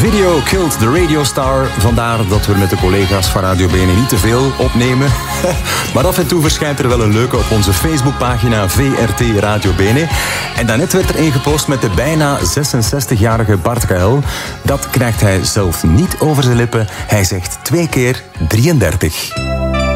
Video killed the radio star. Vandaar dat we met de collega's van Radio Bene niet te veel opnemen. Maar af en toe verschijnt er wel een leuke op onze Facebookpagina VRT Radio Bene. En daarnet werd er een gepost met de bijna 66-jarige Bart Kael. Dat krijgt hij zelf niet over zijn lippen. Hij zegt 2 keer 33.